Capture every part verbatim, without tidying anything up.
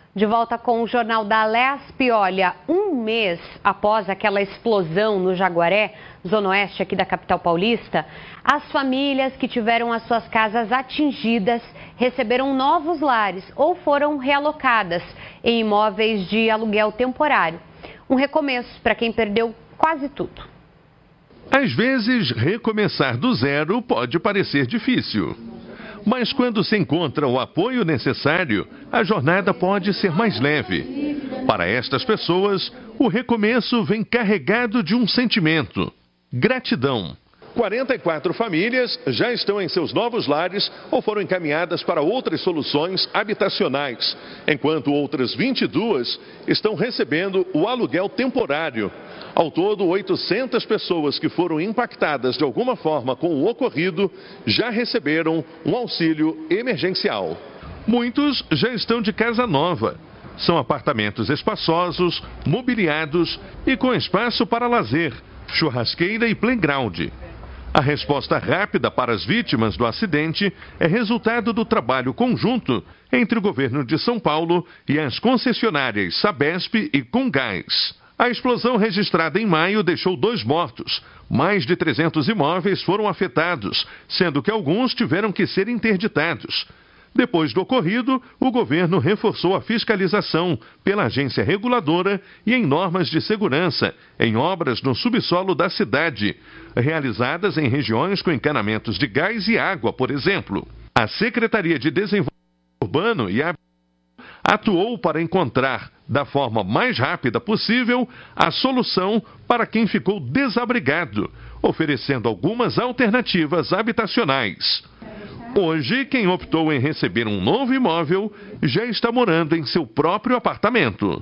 De volta com o Jornal da Lespe. Olha, um mês após aquela explosão no Jaguaré, zona oeste aqui da capital paulista, as famílias que tiveram as suas casas atingidas receberam novos lares ou foram realocadas em imóveis de aluguel temporário. Um recomeço para quem perdeu quase tudo. Às vezes, recomeçar do zero pode parecer difícil. Mas quando se encontra o apoio necessário, a jornada pode ser mais leve. Para estas pessoas, o recomeço vem carregado de um sentimento: gratidão. quarenta e quatro famílias já estão em seus novos lares ou foram encaminhadas para outras soluções habitacionais, enquanto outras vinte e duas estão recebendo o aluguel temporário. Ao todo, oitocentas pessoas que foram impactadas de alguma forma com o ocorrido já receberam um auxílio emergencial. Muitos já estão de casa nova. São apartamentos espaçosos, mobiliados e com espaço para lazer, churrasqueira e playground. A resposta rápida para as vítimas do acidente é resultado do trabalho conjunto entre o governo de São Paulo e as concessionárias Sabesp e Comgás. A explosão registrada em maio deixou dois mortos. Mais de trezentos imóveis foram afetados, sendo que alguns tiveram que ser interditados. Depois do ocorrido, o governo reforçou a fiscalização pela agência reguladora e em normas de segurança em obras no subsolo da cidade, realizadas em regiões com encanamentos de gás e água, por exemplo. A Secretaria de Desenvolvimento Urbano e a atuou para encontrar, da forma mais rápida possível, a solução para quem ficou desabrigado, oferecendo algumas alternativas habitacionais. Hoje, quem optou em receber um novo imóvel já está morando em seu próprio apartamento.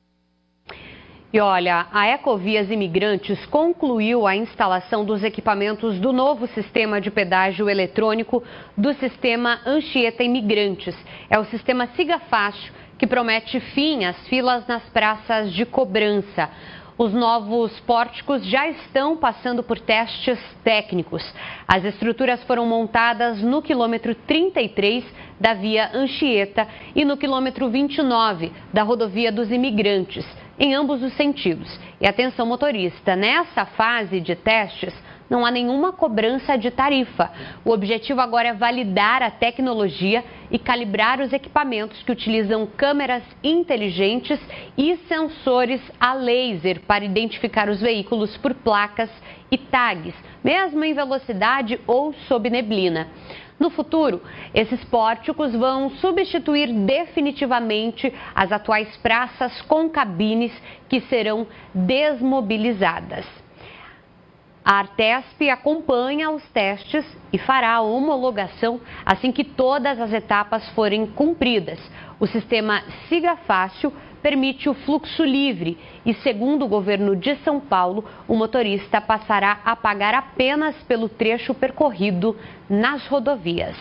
E olha, a Ecovias Imigrantes concluiu a instalação dos equipamentos do novo sistema de pedágio eletrônico do sistema Anchieta Imigrantes. É o sistema Siga Fácil, que promete fim às filas nas praças de cobrança. Os novos pórticos já estão passando por testes técnicos. As estruturas foram montadas no quilômetro trinta e três da via Anchieta e no quilômetro vinte e nove da rodovia dos Imigrantes, em ambos os sentidos. E atenção motorista, nessa fase de testes não há nenhuma cobrança de tarifa. O objetivo agora é validar a tecnologia e calibrar os equipamentos que utilizam câmeras inteligentes e sensores a laser para identificar os veículos por placas e tags, mesmo em velocidade ou sob neblina. No futuro, esses pórticos vão substituir definitivamente as atuais praças com cabines que serão desmobilizadas. A Artesp acompanha os testes e fará a homologação assim que todas as etapas forem cumpridas. O sistema Siga Fácil permite o fluxo livre e, segundo o governo de São Paulo, o motorista passará a pagar apenas pelo trecho percorrido nas rodovias.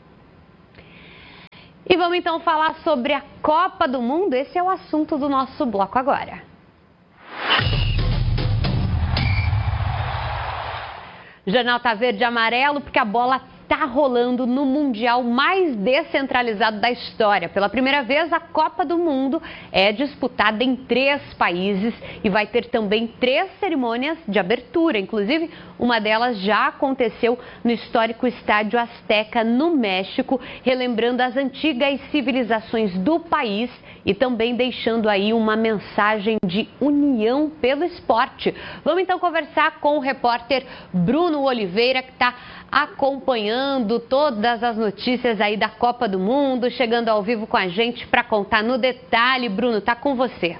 E vamos então falar sobre a Copa do Mundo. Esse é o assunto do nosso bloco agora. O jornal tá verde e amarelo porque a bola tá rolando no Mundial mais descentralizado da história. Pela primeira vez, a Copa do Mundo é disputada em três países e vai ter também três cerimônias de abertura. Inclusive, uma delas já aconteceu no histórico Estádio Azteca, no México, relembrando as antigas civilizações do país e também deixando aí uma mensagem de união pelo esporte. Vamos então conversar com o repórter Bruno Oliveira, que está acompanhando todas as notícias aí da Copa do Mundo, chegando ao vivo com a gente para contar no detalhe. Bruno, tá com você.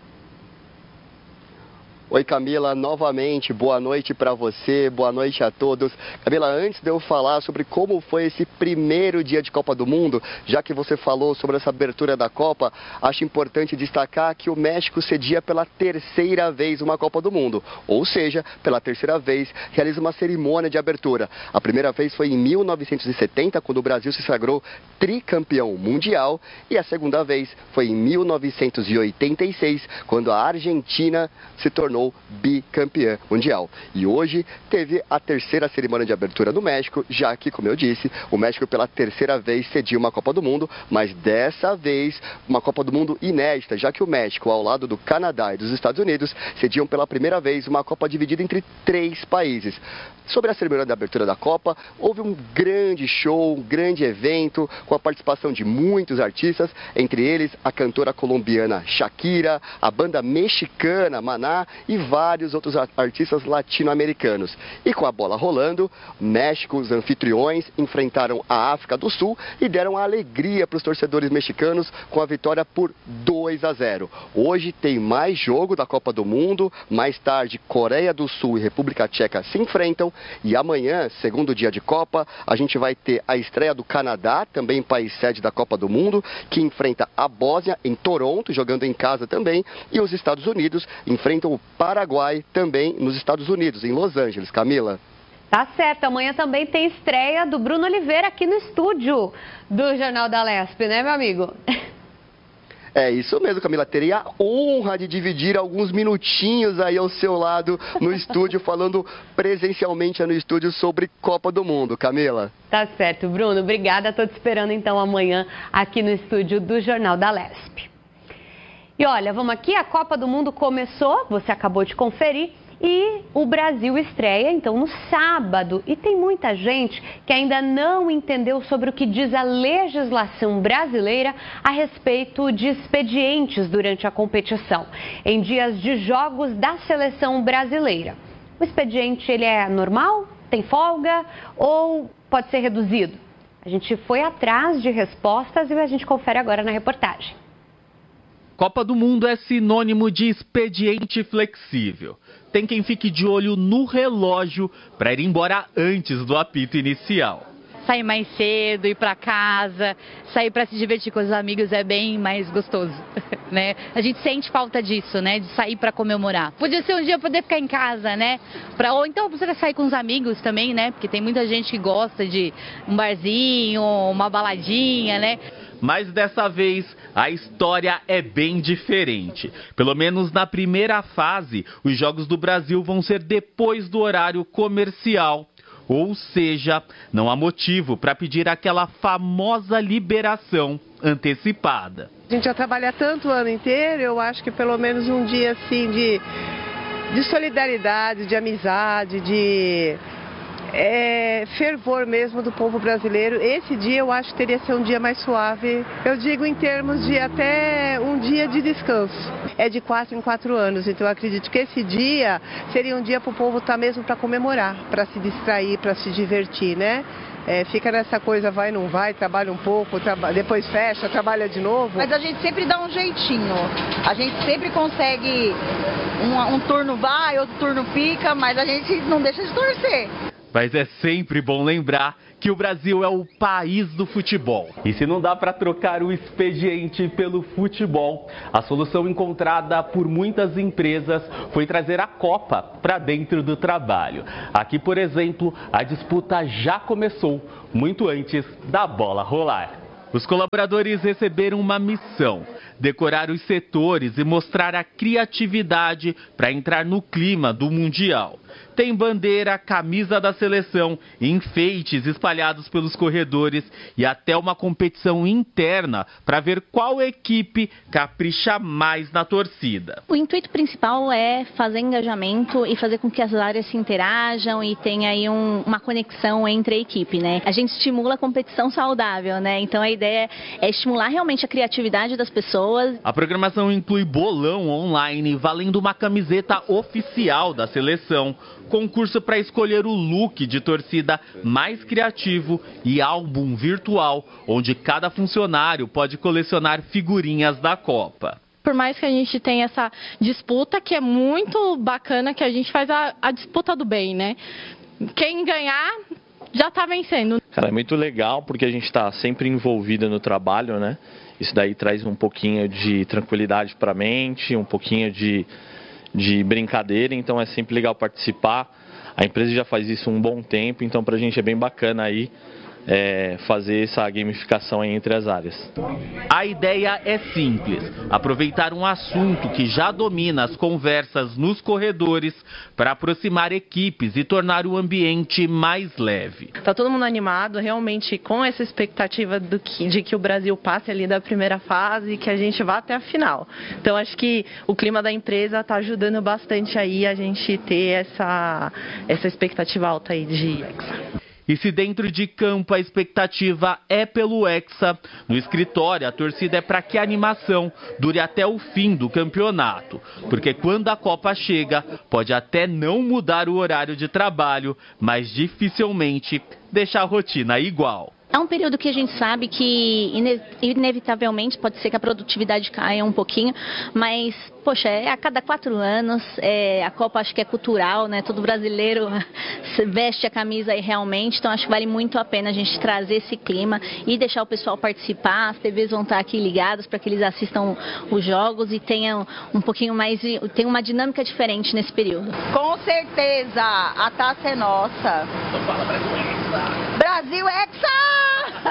Oi, Camila, novamente, boa noite para você, boa noite a todos. Camila, antes de eu falar sobre como foi esse primeiro dia de Copa do Mundo, já que você falou sobre essa abertura da Copa, acho importante destacar que o México cedia pela terceira vez uma Copa do Mundo, ou seja, pela terceira vez realiza uma cerimônia de abertura. A primeira vez foi em mil novecentos e setenta, quando o Brasil se sagrou tricampeão mundial, e a segunda vez foi em mil novecentos e oitenta e seis, quando a Argentina se tornou tornou bicampeã mundial. E hoje teve a terceira cerimônia de abertura no México, já que, como eu disse, o México pela terceira vez cedia uma Copa do Mundo, mas dessa vez uma Copa do Mundo inédita, já que o México, ao lado do Canadá e dos Estados Unidos, cediam pela primeira vez uma Copa dividida entre três países. Sobre a cerimônia de abertura da Copa, houve um grande show, um grande evento, com a participação de muitos artistas, entre eles a cantora colombiana Shakira, a banda mexicana Maná e vários outros artistas latino-americanos. E com a bola rolando, México, os anfitriões, enfrentaram a África do Sul e deram alegria para os torcedores mexicanos com a vitória por dois a zero. Hoje tem mais jogo da Copa do Mundo, mais tarde Coreia do Sul e República Tcheca se enfrentam. E amanhã, segundo dia de Copa, a gente vai ter a estreia do Canadá, também país sede da Copa do Mundo, que enfrenta a Bósnia em Toronto, jogando em casa também, e os Estados Unidos enfrentam o Paraguai também nos Estados Unidos, em Los Angeles. Camila? Tá certo, amanhã também tem estreia do Bruno Oliveira aqui no estúdio do Jornal da Lesp, né, meu amigo? É isso mesmo, Camila. Teria a honra de dividir alguns minutinhos aí ao seu lado no estúdio, falando presencialmente no estúdio sobre Copa do Mundo. Camila? Tá certo, Bruno. Obrigada. Estou te esperando então amanhã aqui no estúdio do Jornal da Lesp. E olha, vamos aqui, a Copa do Mundo começou, você acabou de conferir. E o Brasil estreia, então, no sábado. E tem muita gente que ainda não entendeu sobre o que diz a legislação brasileira a respeito de expedientes durante a competição, em dias de jogos da seleção brasileira. O expediente, ele é normal? Tem folga? Ou pode ser reduzido? A gente foi atrás de respostas e a gente confere agora na reportagem. Copa do Mundo é sinônimo de expediente flexível. Tem quem fique de olho no relógio para ir embora antes do apito inicial. Sair mais cedo, ir para casa, sair para se divertir com os amigos é bem mais gostoso, né? A gente sente falta disso, né? De sair para comemorar. Podia ser um dia poder ficar em casa, né? Pra, ou então você sair com os amigos também, né? Porque tem muita gente que gosta de um barzinho, uma baladinha, né? Mas dessa vez a história é bem diferente. Pelo menos na primeira fase, os Jogos do Brasil vão ser depois do horário comercial. Ou seja, não há motivo para pedir aquela famosa liberação antecipada. A gente já trabalha tanto o ano inteiro, eu acho que pelo menos um dia assim de, de solidariedade, de amizade, de é, fervor mesmo do povo brasileiro. Esse dia eu acho que teria que ser um dia mais suave. Eu digo em termos de até um dia de descanso. É de quatro em quatro anos, então eu acredito que esse dia seria um dia para o povo estar mesmo para comemorar, para se distrair, para se divertir, né? É, fica nessa coisa vai, não vai, trabalha um pouco, traba... depois fecha, trabalha de novo. Mas a gente sempre dá um jeitinho, a gente sempre consegue, um, um turno vai, outro turno fica, mas a gente não deixa de torcer. Mas é sempre bom lembrar que o Brasil é o país do futebol. E se não dá para trocar o expediente pelo futebol, a solução encontrada por muitas empresas foi trazer a Copa para dentro do trabalho. Aqui, por exemplo, a disputa já começou, muito antes da bola rolar. Os colaboradores receberam uma missão: decorar os setores e mostrar a criatividade para entrar no clima do Mundial. Tem bandeira, camisa da seleção, enfeites espalhados pelos corredores e até uma competição interna para ver qual equipe capricha mais na torcida. O intuito principal é fazer engajamento e fazer com que as áreas se interajam e tenha aí um, uma conexão entre a equipe, né? A gente estimula a competição saudável, né? Então a ideia é estimular realmente a criatividade das pessoas. A programação inclui bolão online valendo uma camiseta oficial da seleção, concurso para escolher o look de torcida mais criativo e álbum virtual, onde cada funcionário pode colecionar figurinhas da Copa. Por mais que a gente tenha essa disputa, que é muito bacana, que a gente faz a, a disputa do bem, né? Quem ganhar já está vencendo. Cara, é muito legal porque a gente está sempre envolvida no trabalho, né? Isso daí traz um pouquinho de tranquilidade para a mente, um pouquinho de... de brincadeira, então é sempre legal participar. A empresa já faz isso um bom tempo, então pra gente é bem bacana aí é, fazer essa gamificação entre as áreas. A ideia é simples, aproveitar um assunto que já domina as conversas nos corredores para aproximar equipes e tornar o ambiente mais leve. Tá todo mundo animado, realmente com essa expectativa do que, de que o Brasil passe ali da primeira fase e que a gente vá até a final. Então acho que o clima da empresa está ajudando bastante aí a gente ter essa, essa expectativa alta aí de Hexa. E se dentro de campo a expectativa é pelo Hexa, no escritório a torcida é para que a animação dure até o fim do campeonato. Porque quando a Copa chega, pode até não mudar o horário de trabalho, mas dificilmente deixar a rotina igual. É um período que a gente sabe que ine- inevitavelmente pode ser que a produtividade caia um pouquinho, mas, poxa, é a cada quatro anos, é, a Copa acho que é cultural, né? Todo brasileiro veste a camisa aí realmente, então acho que vale muito a pena a gente trazer esse clima e deixar o pessoal participar, as T Vs vão estar aqui ligadas para que eles assistam os jogos e tenham um pouquinho mais, tenham uma dinâmica diferente nesse período. Com certeza, a taça é nossa. Brasil Hexa!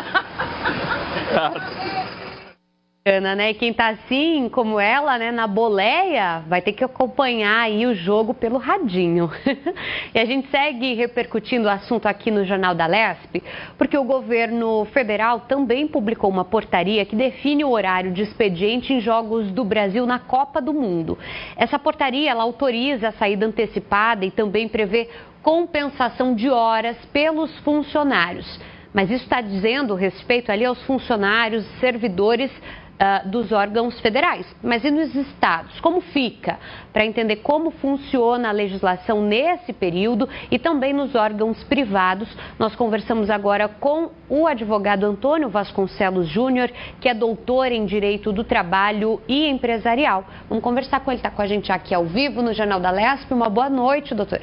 Ana, né? E quem tá assim como ela, né, na boleia, vai ter que acompanhar aí o jogo pelo radinho. E a gente segue repercutindo o assunto aqui no Jornal da Lesp, porque o governo federal também publicou uma portaria que define o horário de expediente em jogos do Brasil na Copa do Mundo. Essa portaria, ela autoriza a saída antecipada e também prevê compensação de horas pelos funcionários. Mas isso está dizendo respeito ali aos funcionários, servidores uh, dos órgãos federais. Mas e nos estados? Como fica? Para entender como funciona a legislação nesse período e também nos órgãos privados, nós conversamos agora com o advogado Antônio Vasconcelos Júnior, que é doutor em Direito do Trabalho e Empresarial. Vamos conversar com ele, está com a gente aqui ao vivo no Jornal da Lesp. Uma boa noite, doutor.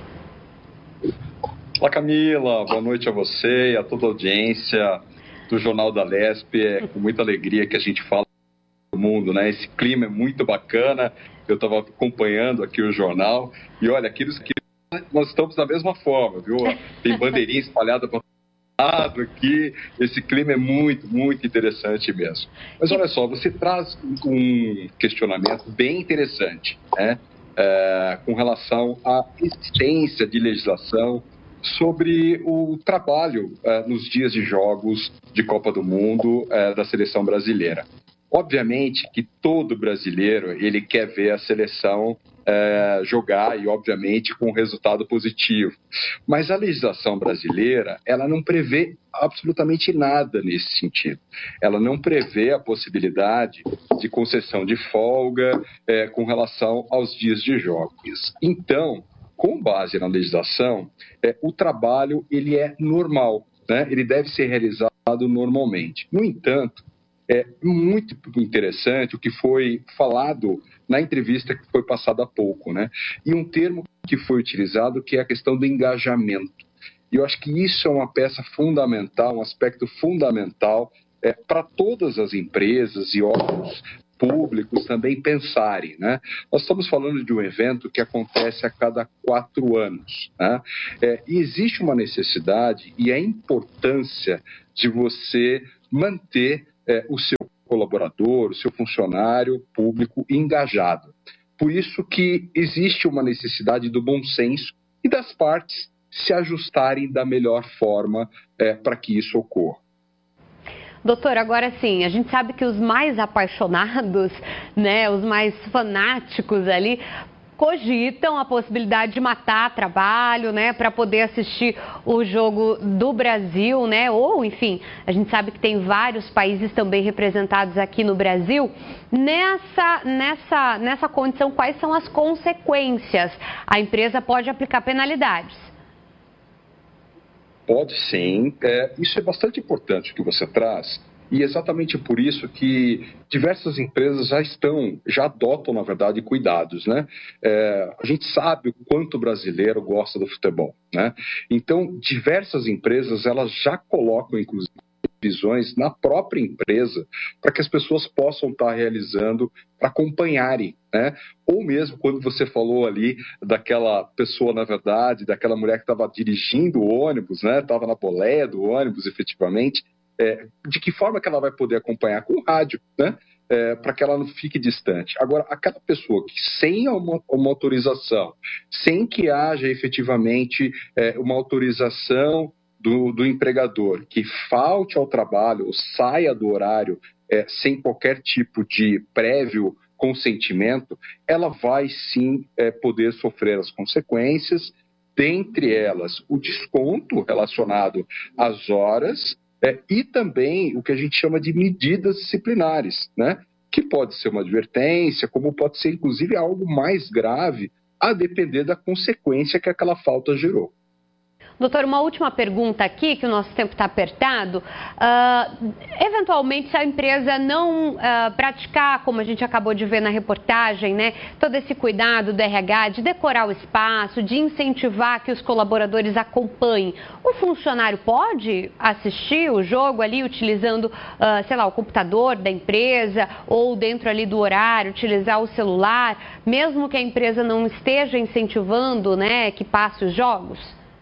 Olá, Camila, boa noite a você e a toda a audiência do Jornal da Lesp. É com muita alegria que a gente fala do mundo, né? Esse clima é muito bacana, eu estava acompanhando aqui o jornal e olha, aqui nós estamos da mesma forma, viu? Tem bandeirinha espalhada para todo lado aqui, esse clima é muito, muito interessante mesmo. Mas olha só, você traz um questionamento bem interessante, né? É, com relação à existência de legislação sobre o trabalho uh, nos dias de jogos de Copa do Mundo uh, da seleção brasileira. Obviamente que todo brasileiro ele quer ver a seleção uh, jogar e obviamente com resultado positivo. Mas a legislação brasileira ela não prevê absolutamente nada nesse sentido. Ela não prevê a possibilidade de concessão de folga uh, com relação aos dias de jogos. Então, com base na legislação, é, o trabalho ele é normal, né? Ele deve ser realizado normalmente. No entanto, é muito interessante o que foi falado na entrevista que foi passada há pouco, né? E um termo que foi utilizado que é a questão do engajamento. E eu acho que isso é uma peça fundamental, um aspecto fundamental é, para todas as empresas e órgãos públicos também pensarem, né? Nós estamos falando de um evento que acontece a cada quatro anos, né? É, e existe uma necessidade e a importância de você manter é, o seu colaborador, o seu funcionário público engajado. Por isso que existe uma necessidade do bom senso e das partes se ajustarem da melhor forma é, para que isso ocorra. Doutor, agora sim, a gente sabe que os mais apaixonados, né, os mais fanáticos ali, cogitam a possibilidade de matar trabalho, né, para poder assistir o jogo do Brasil, né, ou enfim, a gente sabe que tem vários países também representados aqui no Brasil. Nessa, nessa, nessa condição, quais são as consequências? A empresa pode aplicar penalidades? Pode sim, é, isso é bastante importante o que você traz e exatamente por isso que diversas empresas já estão, já adotam na verdade cuidados, né? É, a gente sabe o quanto o brasileiro gosta do futebol, né? Então diversas empresas elas já colocam inclusive visões na própria empresa para que as pessoas possam estar realizando, para acompanharem, né? Ou mesmo quando você falou ali daquela pessoa, na verdade, daquela mulher que estava dirigindo o ônibus, né? Estava na boleia do ônibus, efetivamente, é, de que forma que ela vai poder acompanhar? Com o rádio, né? É, para que ela não fique distante. Agora, aquela pessoa que sem uma, uma autorização, sem que haja efetivamente é, uma autorização Do, do empregador, que falte ao trabalho ou saia do horário é, sem qualquer tipo de prévio consentimento, ela vai sim é, poder sofrer as consequências, dentre elas o desconto relacionado às horas é, e também o que a gente chama de medidas disciplinares, né? Que pode ser uma advertência, como pode ser inclusive algo mais grave, a depender da consequência que aquela falta gerou. Doutor, uma última pergunta aqui, que o nosso tempo está apertado. Uh, eventualmente, se a empresa não uh, praticar, como a gente acabou de ver na reportagem, né, todo esse cuidado do R H, de decorar o espaço, de incentivar que os colaboradores acompanhem, o funcionário pode assistir o jogo ali utilizando, uh, sei lá, o computador da empresa ou dentro ali do horário, utilizar o celular, mesmo que a empresa não esteja incentivando, né, que passe os jogos?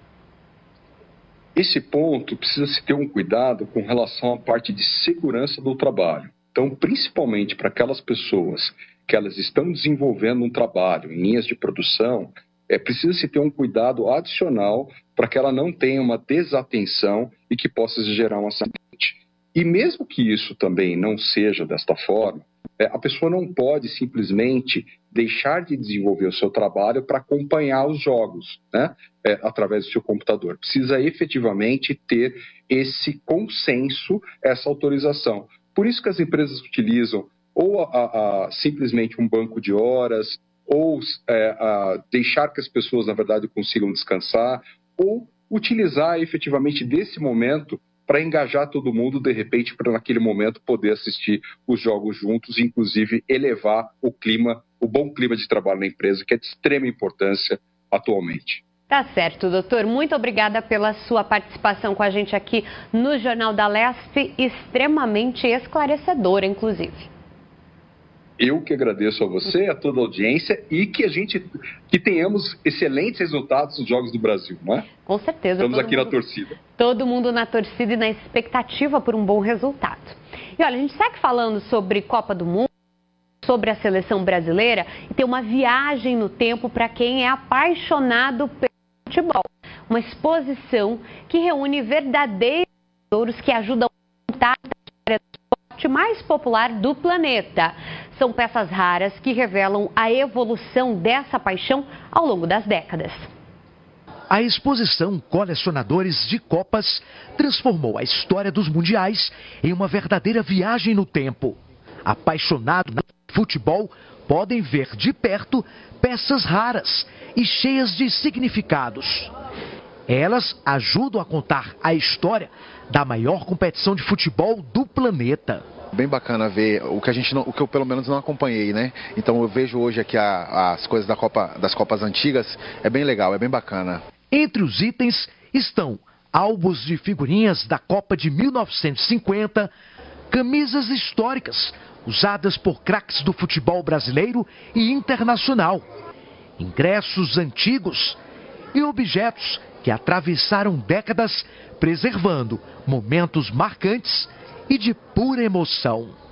Esse ponto precisa se ter um cuidado com relação à parte de segurança do trabalho. Então, principalmente para aquelas pessoas que elas estão desenvolvendo um trabalho em linhas de produção, é precisa se ter um cuidado adicional para que ela não tenha uma desatenção e que possa gerar um acidente. E mesmo que isso também não seja desta forma, é, a pessoa não pode simplesmente deixar de desenvolver o seu trabalho para acompanhar os jogos, né, é, através do seu computador. Precisa efetivamente ter esse consenso, essa autorização. Por isso que as empresas utilizam ou a, a, simplesmente um banco de horas, ou é, a deixar que as pessoas, na verdade, consigam descansar, ou utilizar efetivamente desse momento para engajar todo mundo, de repente, para naquele momento poder assistir os jogos juntos, inclusive elevar o clima, o bom clima de trabalho na empresa, que é de extrema importância atualmente. Tá certo, doutor. Muito obrigada pela sua participação com a gente aqui no Jornal da Lespe, extremamente esclarecedora, inclusive. Eu que agradeço a você, a toda a audiência e que a gente que tenhamos excelentes resultados nos Jogos do Brasil, não é? Com certeza. Estamos aqui mundo, na torcida. Todo mundo na torcida e na expectativa por um bom resultado. E olha, a gente segue falando sobre Copa do Mundo, sobre a seleção brasileira e tem uma viagem no tempo para quem é apaixonado pelo futebol. Uma exposição que reúne verdadeiros tesouros que ajudam a contar a história do esporte mais popular do planeta. São peças raras que revelam a evolução dessa paixão ao longo das décadas. A exposição Colecionadores de Copas transformou a história dos mundiais em uma verdadeira viagem no tempo. Apaixonados por futebol podem ver de perto peças raras e cheias de significados. Elas ajudam a contar a história da maior competição de futebol do planeta. Bem bacana ver o que a gente não, o que eu pelo menos não acompanhei, né? Então eu vejo hoje aqui a, as coisas da Copa, das Copas antigas, é bem legal, é bem bacana. Entre os itens estão álbuns de figurinhas da Copa de mil novecentos e cinquenta, camisas históricas usadas por craques do futebol brasileiro e internacional, ingressos antigos e objetos que atravessaram décadas preservando momentos marcantes e de pura emoção.